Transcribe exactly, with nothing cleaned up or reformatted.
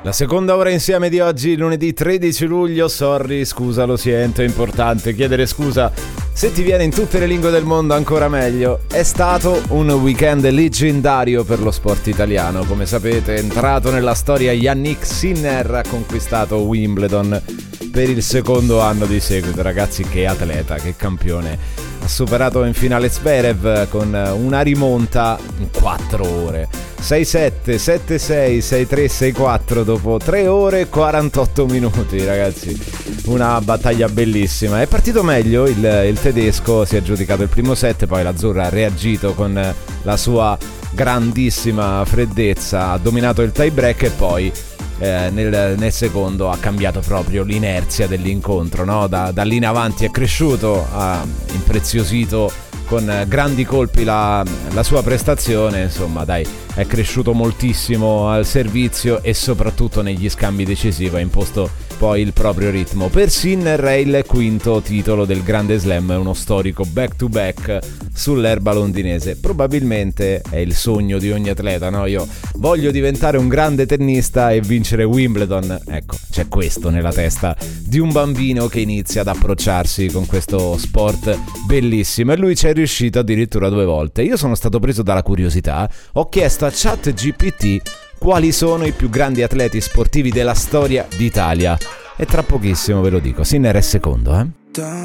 La seconda ora insieme di oggi, lunedì tredici luglio. Sorry, scusa, lo sento, è importante chiedere scusa. Se ti viene in tutte le lingue del mondo ancora meglio. È stato un weekend leggendario per lo sport italiano. Come sapete, è entrato nella storia Jannik Sinner, ha conquistato Wimbledon per il secondo anno di seguito. Ragazzi, che atleta, che campione. Ha superato in finale Zverev con una rimonta in quattro ore. sei sette, sette sei, sei tre, sei quattro dopo tre ore e quarantotto minuti, ragazzi. Una battaglia bellissima. È partito meglio il, il tedesco, si è aggiudicato il primo set, poi l'azzurra ha reagito con la sua grandissima freddezza, ha dominato il tie break e poi eh, nel, nel secondo ha cambiato proprio l'inerzia dell'incontro, no? Da, da lì in avanti è cresciuto, ha impreziosito con grandi colpi la, la sua prestazione, insomma dai, è cresciuto moltissimo al servizio e soprattutto negli scambi decisivi, ha imposto poi il proprio ritmo. Per Sinner è il quinto titolo del Grande Slam, uno storico back to back sull'erba londinese. Probabilmente è il sogno di ogni atleta, no? Io voglio diventare un grande tennista e vincere Wimbledon. Ecco, c'è questo nella testa di un bambino che inizia ad approcciarsi con questo sport bellissimo, e lui ci è riuscito addirittura due volte. Io sono stato preso dalla curiosità, ho chiesto a ChatGPT quali sono i più grandi atleti sportivi della storia d'Italia e tra pochissimo ve lo dico. Sinner è secondo, eh?